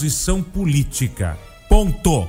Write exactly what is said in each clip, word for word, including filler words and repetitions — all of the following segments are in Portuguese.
posição política. Ponto.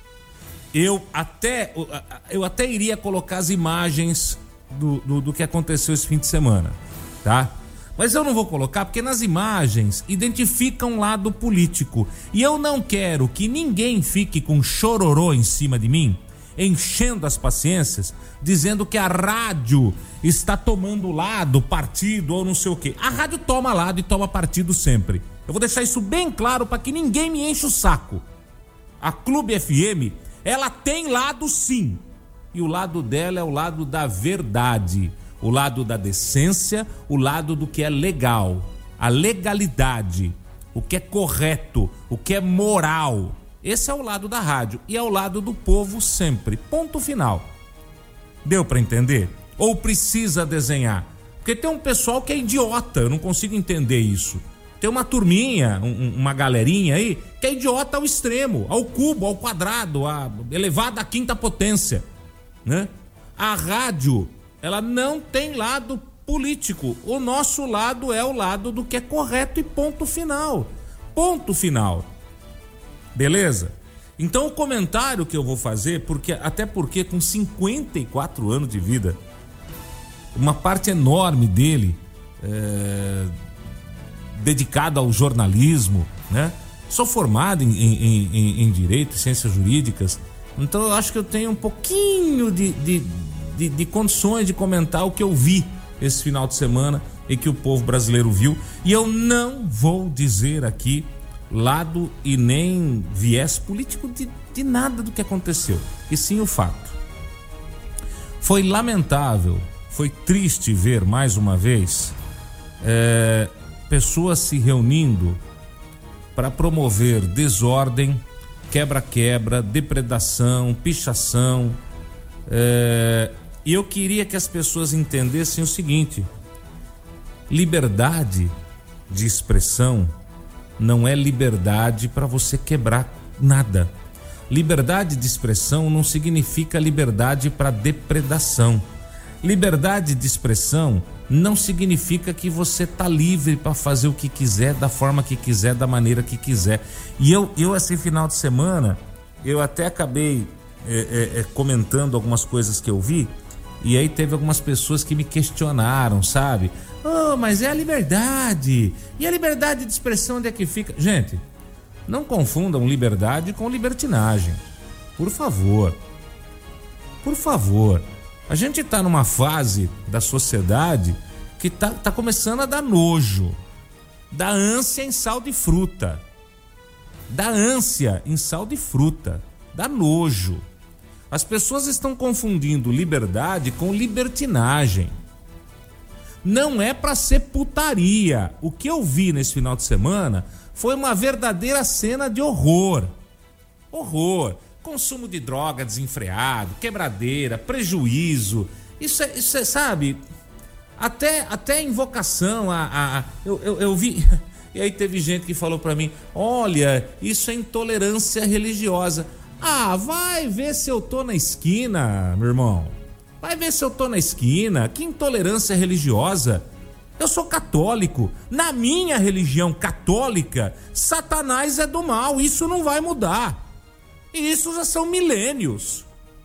Eu até, eu até iria colocar as imagens do, do, do que aconteceu esse fim de semana, tá? Mas eu não vou colocar porque nas imagens identificam um lado político. E eu não quero que ninguém fique com chororô em cima de mim, enchendo as paciências, dizendo que a rádio está tomando lado, partido ou não sei o quê. A rádio toma lado e toma partido sempre. Eu vou deixar isso bem claro para que ninguém me enche o saco. A Clube F M, ela tem lado sim. E o lado dela é o lado da verdade, o lado da decência, o lado do que é legal, a legalidade, o que é correto, o que é moral. Esse é o lado da rádio e é o lado do povo sempre. Ponto final. Deu pra entender? Ou precisa desenhar? Porque tem um pessoal que é idiota, eu não consigo entender isso. Tem uma turminha, um, uma galerinha aí, que é idiota ao extremo, ao cubo, ao quadrado, a elevada à quinta potência, né? A rádio, ela não tem lado político. O nosso lado é o lado do que é correto e ponto final. Ponto final. Beleza? Então o comentário que eu vou fazer, porque até porque com cinquenta e quatro anos de vida, uma parte enorme dele é, dedicada ao jornalismo, né? Sou formado em, em, em, em Direito e Ciências Jurídicas, então eu acho que eu tenho um pouquinho de, de, de, de condições de comentar o que eu vi esse final de semana e que o povo brasileiro viu. E eu não vou dizer aqui lado e nem viés político de, de nada do que aconteceu, e sim o fato. Foi lamentável, foi triste ver mais uma vez é, pessoas se reunindo para promover desordem, quebra-quebra, depredação, pichação. É, e eu queria que as pessoas entendessem o seguinte: liberdade de expressão não é liberdade para você quebrar nada. Liberdade de expressão não significa liberdade para depredação. Liberdade de expressão não significa que você tá livre para fazer o que quiser, da forma que quiser, da maneira que quiser. E eu, eu esse final de semana, eu até acabei é, é, é, comentando algumas coisas que eu vi, e aí teve algumas pessoas que me questionaram, sabe? Oh, mas é a liberdade. E a liberdade de expressão onde é que fica? Gente, não confundam liberdade com libertinagem. Por favor. Por favor. A gente tá numa fase da sociedade que tá, tá começando a dar nojo. Da ânsia em sal de fruta. Da ânsia em sal de fruta. Dá nojo. As pessoas estão confundindo liberdade com libertinagem. Não é pra ser putaria. O que eu vi nesse final de semana foi uma verdadeira cena de horror. Horror. Consumo de droga desenfreado, quebradeira, prejuízo. Isso é, isso é, sabe? Até, até invocação a... a, a eu, eu, eu vi... E aí teve gente que falou pra mim: olha, isso é intolerância religiosa. Ah, vai ver se eu tô na esquina, meu irmão. Vai ver se eu tô na esquina. Que intolerância religiosa? Eu sou católico. Na minha religião católica, Satanás é do mal. Isso não vai mudar. E isso já são milênios.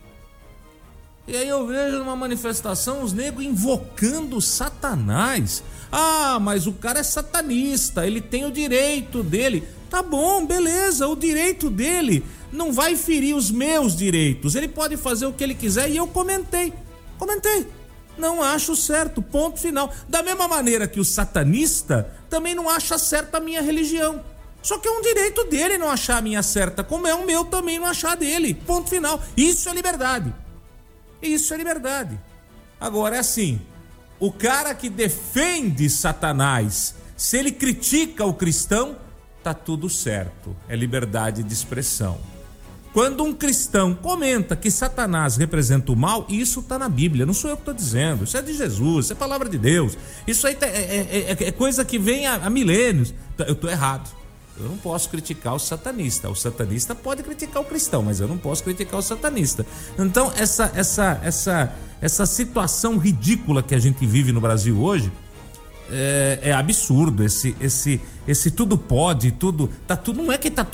E aí eu vejo numa manifestação os negros invocando Satanás. Ah, mas o cara é satanista, ele tem o direito dele. Tá bom, beleza, o direito dele não vai ferir os meus direitos. Ele pode fazer o que ele quiser. E eu comentei, comentei. Não acho certo, ponto final. Da mesma maneira que o satanista também não acha certa a minha religião. Só que é um direito dele não achar a minha certa, como é o meu também não achar dele. Ponto final. Isso é liberdade. Isso é liberdade. Agora é assim, o cara que defende Satanás, se ele critica o cristão, tá tudo certo. É liberdade de expressão. Quando um cristão comenta que Satanás representa o mal, isso tá na Bíblia, não sou eu que tô dizendo, isso é de Jesus, isso é palavra de Deus. Isso aí é, é, é, é coisa que vem há, há milênios. Eu tô errado. Eu não posso criticar o satanista. O satanista pode criticar o cristão, mas eu não posso criticar o satanista. Então, essa, essa, essa, essa situação ridícula que a gente vive no Brasil hoje é, é absurdo. Esse, esse, esse tudo pode, tudo. Tá tudo. Não é que tá